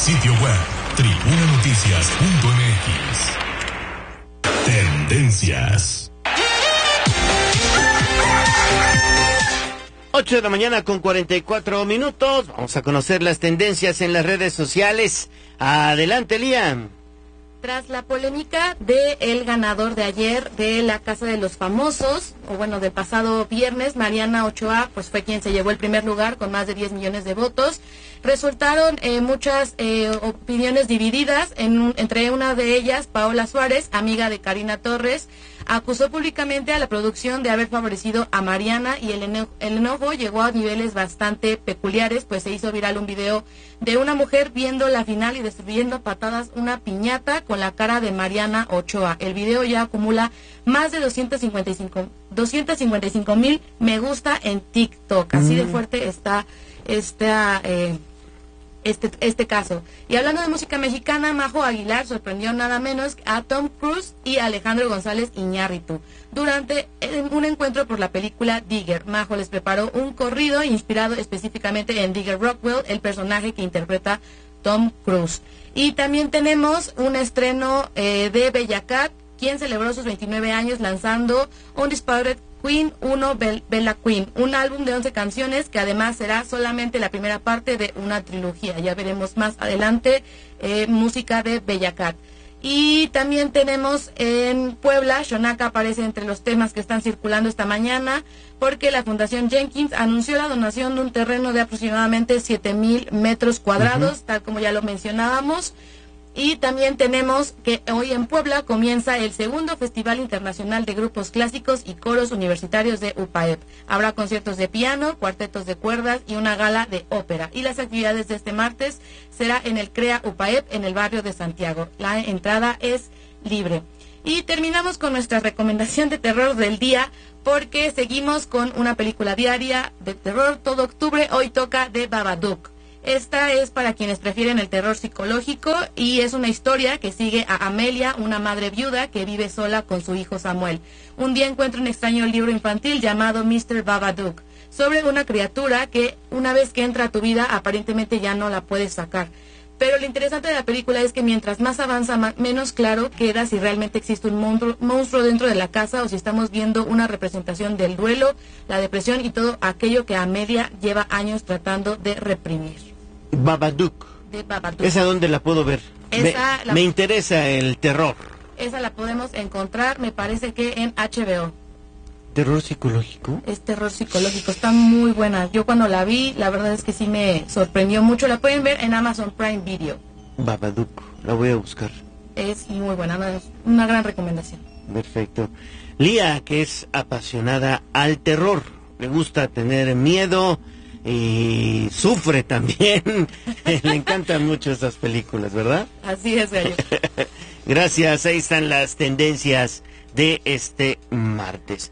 Sitio web, tribunanoticias.mx. Tendencias. 8 de la mañana con 44 minutos. Vamos a conocer las tendencias en las redes sociales. Adelante, Lía. Tras la polémica de el ganador de ayer de la Casa de los Famosos, o bueno, del pasado viernes, Mariana Ochoa, pues fue quien se llevó el primer lugar con más de 10 millones de votos. Resultaron muchas opiniones divididas, entre una de ellas, Paola Suárez, amiga de Karina Torres, acusó públicamente a la producción de haber favorecido a Mariana y el enojo llegó a niveles bastante peculiares, pues se hizo viral un video de una mujer viendo la final y destruyendo a patadas una piñata con la cara de Mariana Ochoa. El video ya acumula más de 255,000 me gusta en TikTok. Así de fuerte está este caso. Y hablando de música mexicana, Majo Aguilar sorprendió nada menos a Tom Cruise y Alejandro González Iñárritu durante un encuentro por la película Digger. Majo les preparó un corrido inspirado específicamente en Digger Rockwell, el personaje que interpreta Tom Cruise. Y también tenemos un estreno de Bella Cat, quien celebró sus 29 años lanzando Undisputed Queen 1 Bella Queen, un álbum de 11 canciones que además será solamente la primera parte de una trilogía. Ya veremos más adelante música de Bella Cat. Y también tenemos en Puebla, Xonaca aparece entre los temas que están circulando esta mañana, porque la Fundación Jenkins anunció la donación de un terreno de aproximadamente 7,000 metros cuadrados, tal como ya lo mencionábamos. Y también tenemos que hoy en Puebla comienza el segundo Festival Internacional de Grupos Clásicos y Coros Universitarios de UPAEP. Habrá conciertos de piano, cuartetos de cuerdas y una gala de ópera. Y las actividades de este martes será en el CREA UPAEP en el barrio de Santiago. La entrada es libre. Y terminamos con nuestra recomendación de terror del día, porque seguimos con una película diaria de terror todo octubre. Hoy toca The Babadook. Esta es para quienes prefieren el terror psicológico y es una historia que sigue a Amelia, una madre viuda que vive sola con su hijo Samuel. Un día encuentra un extraño libro infantil llamado Mr. Babadook, sobre una criatura que una vez que entra a tu vida aparentemente ya no la puedes sacar. Pero lo interesante de la película es que mientras más avanza, menos claro queda si realmente existe un monstruo dentro de la casa o si estamos viendo una representación del duelo, la depresión y todo aquello que Amelia lleva años tratando de reprimir. Babadook. De Babadook. ¿Esa dónde la puedo ver? Me interesa el terror. Esa la podemos encontrar, me parece que en HBO. ¿Terror psicológico? Es terror psicológico, está muy buena. Yo cuando la vi, la verdad es que sí me sorprendió mucho. La pueden ver en Amazon Prime Video. Babadook, la voy a buscar. Es muy buena, una gran recomendación. Perfecto. Lía, que es apasionada al terror, le gusta tener miedo y sufre también. Le encantan mucho esas películas, ¿verdad? Así es, gallo. Gracias, ahí están las tendencias de este martes.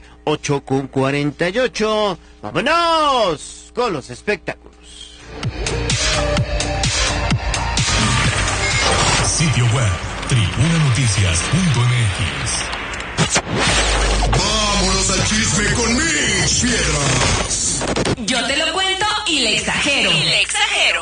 8:48. ¡Vámonos con los espectáculos! Sitio web, tribunanoticias.mx. ¡Vámonos al chisme con Mitch Piedras! Yo te lo cuento y le exagero.